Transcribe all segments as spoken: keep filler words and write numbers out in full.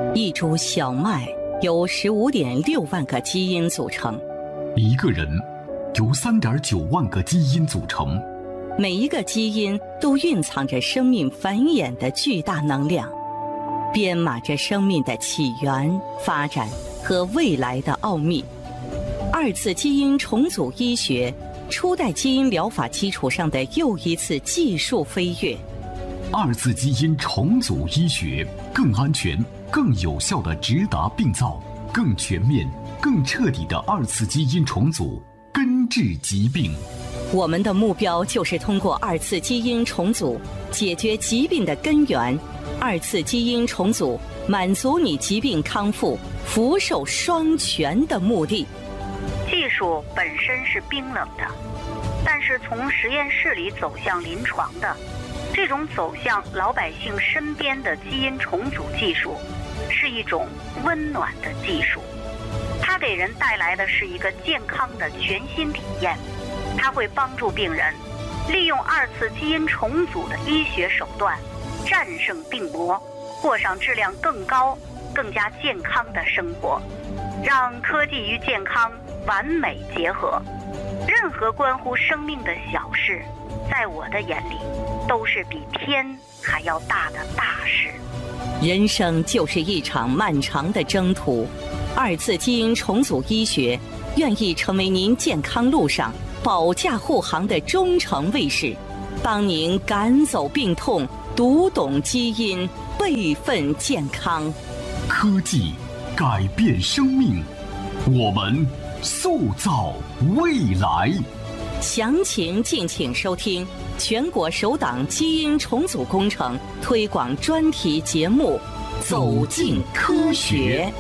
一株小麦由十五点六万个基因组成， 一个人由三点九万个基因组成， 每一个基因都蕴藏着生命繁衍的巨大能量，编码着生命的起源、发展和未来的奥秘。二次基因重组医学，初代基因疗法基础上的又一次技术飞跃。 二次基因重组医学更安全、更有效地直达病灶，更全面、更彻底的二次基因重组，根治疾病。 我们的目标就是通过二次基因重组解决疾病的根源。二次基因重组满足你疾病康复、福寿双全的目的。 技术本身是冰冷的，但是从实验室里走向临床的，这种走向老百姓身边的基因重组技术，是一种温暖的技术。它给人带来的是一个健康的全新体验。它会帮助病人利用二次基因重组的医学手段，战胜病魔，过上质量更高、更加健康的生活，让科技与健康完美结合。任何关乎生命的小事，在我的眼里都是比天还要大的大事。 人生就是一场漫长的征途，二次基因重组医学愿意成为您健康路上保驾护航的忠诚卫士，帮您赶走病痛，读懂基因，备份健康。 科技改变生命，我们塑造未来。 详情敬请收听全国首档基因重组工程推广专题节目《走进科学》。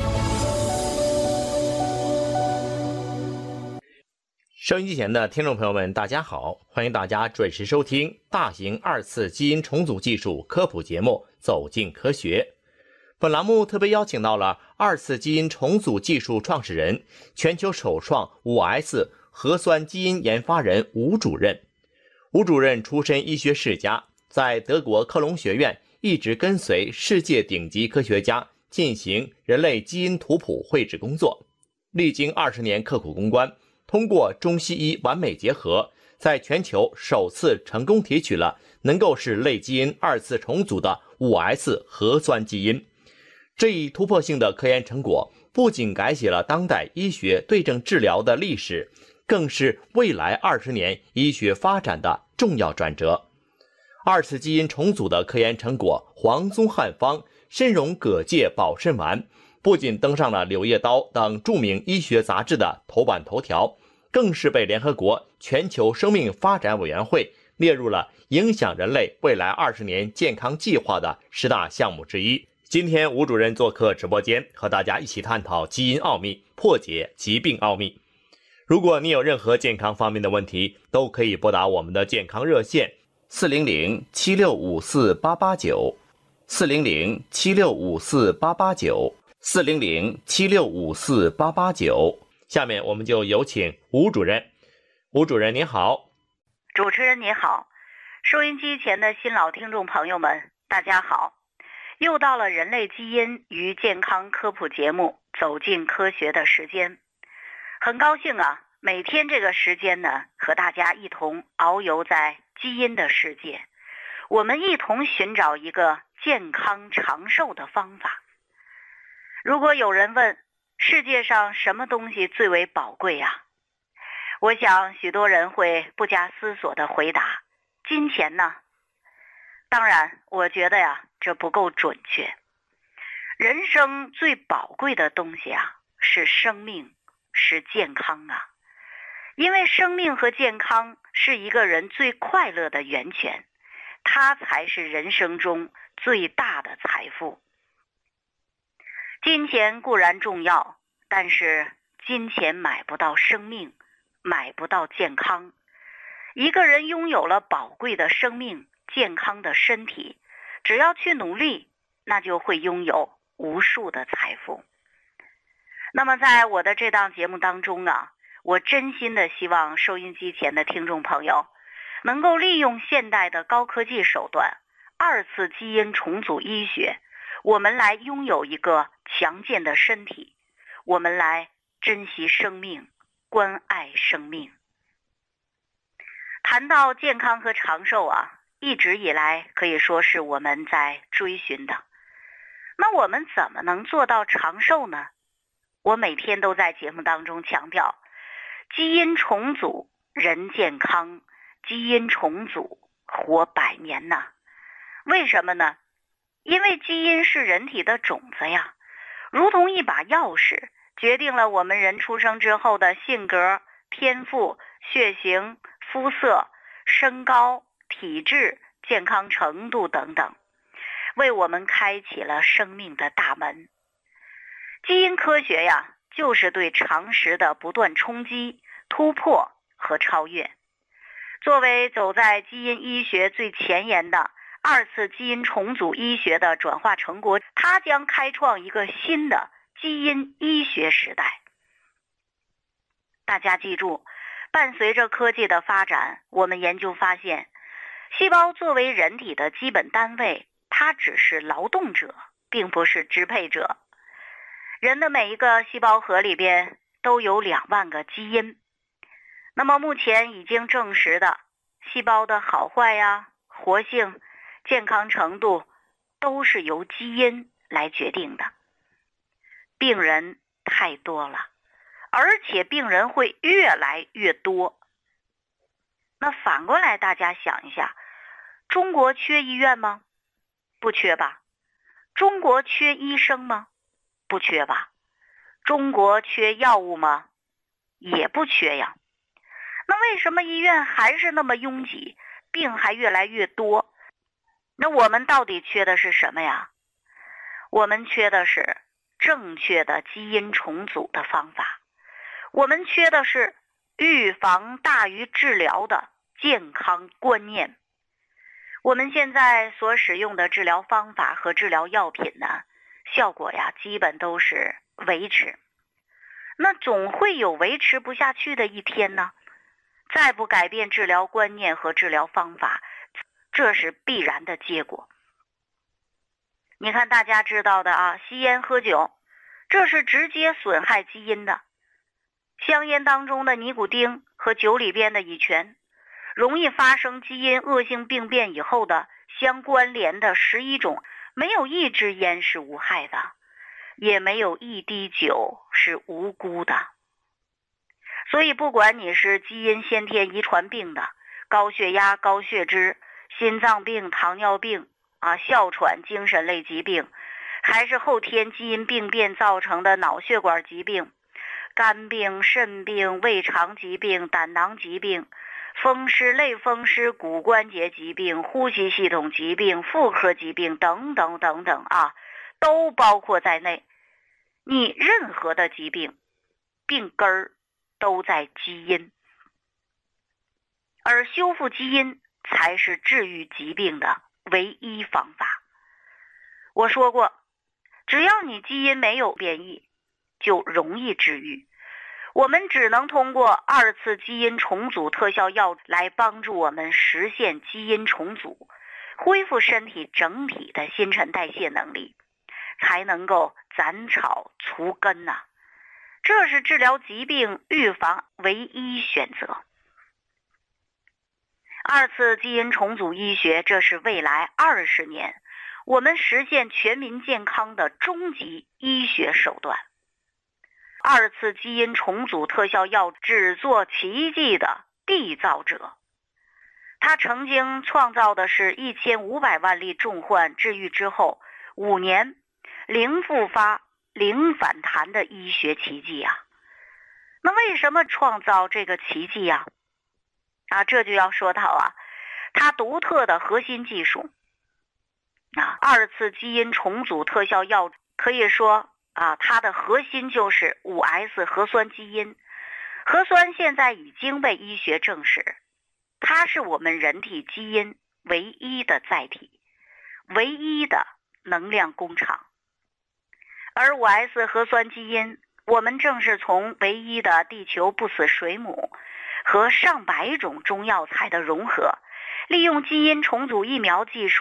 收音机前的听众朋友们，大家好，欢迎大家准时收听大型二次基因重组技术科普节目《走进科学》。本栏目特别邀请到了二次基因重组技术创始人、全球首创 五 S 核酸基因研发人吴主任。吴主任出身医学世家，在德国科隆学院一直跟随世界顶级科学家进行人类基因图谱绘制工作，历经二十年刻苦攻关，通过中西医完美结合，在全球首次成功提取了能够使类基因二次重组的 五 S 核酸基因。这一突破性的科研成果不仅改写了当代医学对症治疗的历史，更是未来二十年医学发展的重要转折。二次基因重组的科研成果黄宗汉方参茸蛤介保肾丸不仅登上了《柳叶刀》等著名医学杂志的头版头条，更是被联合国全球生命发展委员会列入了影响人类未来二十年健康计划的十大项目之一。今天吴主任做客直播间，和大家一起探讨基因奥秘，破解疾病奥秘。如果你有任何健康方面的问题，都可以拨打我们的健康热线四零零七六五四八八九 四零零七六五四八八九四零零七六五四八八九。下面我们就有请吴主任。吴主任您好。 主持人你好，收音机前的新老听众朋友们大家好，又到了人类基因与健康科普节目走进科学的时间。很高兴啊，每天这个时间呢，和大家一同遨游在基因的世界，我们一同寻找一个健康长寿的方法。如果有人问世界上什么东西最为宝贵啊？我想许多人会不加思索地回答：金钱呢？当然，我觉得呀，这不够准确。人生最宝贵的东西啊，是生命，是健康啊。因为生命和健康是一个人最快乐的源泉，它才是人生中最大的财富。金钱固然重要，但是金钱买不到生命，买不到健康。一个人拥有了宝贵的生命、健康的身体，只要去努力，那就会拥有无数的财富。那么在我的这档节目当中啊，我真心的希望收音机前的听众朋友能够利用现代的高科技手段，二次基因重组医学， 我们来拥有一个强健的身体，我们来珍惜生命，关爱生命。谈到健康和长寿啊，一直以来可以说是我们在追寻的。那我们怎么能做到长寿呢？我每天都在节目当中强调，基因重组人健康，基因重组活百年呐。为什么呢？因为基因是人体的种子呀，如同一把钥匙，决定了我们人出生之后的性格、天赋、血型、肤色、身高、体质、健康程度等等，为我们开启了生命的大门。基因科学呀，就是对常识的不断冲击、突破和超越。作为走在基因医学最前沿的二次基因重组医学的转化成果，它将开创一个新的基因医学时代。大家记住，伴随着科技的发展，我们研究发现，细胞作为人体的基本单位，它只是劳动者，并不是支配者。人的每一个细胞核里边都有两万个基因。那么目前已经证实的，细胞的好坏呀、活性、健康程度，都是由基因来决定的。病人太多了，而且病人会越来越多。那反过来大家想一下，中国缺医院吗？不缺吧。中国缺医生吗？不缺吧。中国缺药物吗？也不缺呀。那为什么医院还是那么拥挤，病还越来越多？那我们到底缺的是什么呀？我们缺的是正确的基因重组的方法，我们缺的是预防大于治疗的健康观念。我们现在所使用的治疗方法和治疗药品呢，效果呀基本都是维持。那总会有维持不下去的一天呢，再不改变治疗观念和治疗方法，这是必然的结果。你看大家知道的啊，吸烟喝酒，这是直接损害基因的。香烟当中的尼古丁和酒里边的乙醛，容易发生基因恶性病变以后的相关联的十一种，没有一支烟是无害的，也没有一滴酒是无辜的。所以不管你是基因先天遗传病的，高血压、高血脂、心脏病、糖尿病啊、哮喘、精神类疾病，还是后天基因病变造成的脑血管疾病、肝病、肾病、胃肠疾病、胆囊疾病、风湿、类风湿、骨关节疾病、呼吸系统疾病、妇科疾病等等等等啊，都包括在内。你任何的疾病，病根儿都在基因，而修复基因才是治愈疾病的唯一方法。我说过，只要你基因没有变异，就容易治愈。我们只能通过二次基因重组特效药来帮助我们实现基因重组，恢复身体整体的新陈代谢能力，才能够斩草除根呐、啊。这是治疗疾病预防唯一选择。二次基因重组医学，这是未来二十年我们实现全民健康的终极医学手段。二次基因重组特效药只做奇迹的缔造者，他曾经创造的是一千五百万例重患治愈之后五年零复发、零反弹的医学奇迹呀、啊！那为什么创造这个奇迹呀、啊？啊，这就要说到啊，它独特的核心技术啊，二次基因重组特效药可以说啊，它的核心就是五 S 核酸基因。核酸现在已经被医学证实，它是我们人体基因唯一的载体，唯一的能量工厂。而五 S 核酸基因，我们正是从唯一的地球不死水母和上百种中药材的融合，利用基因重组疫苗技术，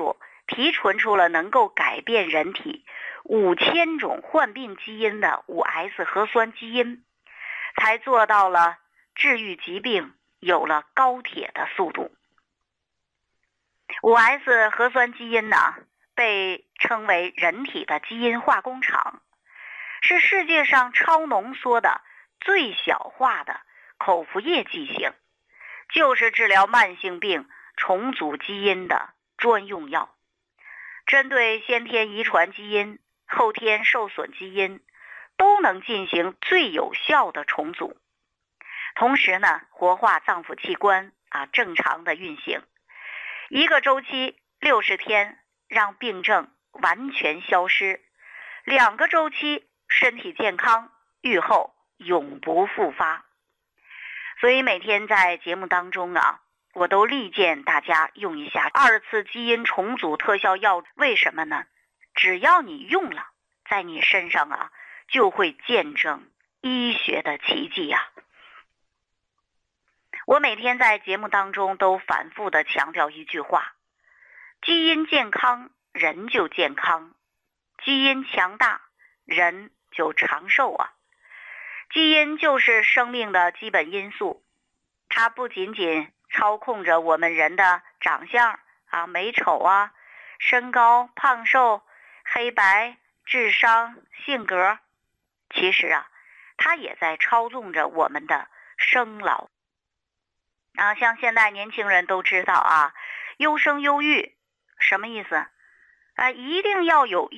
提纯出了能够改变人体五千种患病基因的 五 S 核酸基因，才做到了治愈疾病有了高铁的速度。五 S 核酸基因呢，被称为人体的基因化工厂，是世界上超浓缩的最小化的口服液剂型，就是治疗慢性病重组基因的专用药。针对先天遗传基因、后天受损基因，都能进行最有效的重组，同时呢，活化脏腑器官啊，正常的运行。一个周期六十天，让病症完全消失；两个周期，身体健康，愈后永不复发。所以每天在节目当中啊，我都力荐大家用一下二次基因重组特效药。为什么呢？只要你用了，在你身上啊，就会见证医学的奇迹呀、啊。我每天在节目当中都反复的强调一句话：基因健康，人就健康；基因强大，人就长寿啊。基因就是生命的基本因素，它不仅仅操控着我们人的长相啊、美丑啊、身高、胖瘦、黑白、智商、性格，其实啊，它也在操纵着我们的生老。啊，像现在年轻人都知道啊，优生优育什么意思？啊，一定要有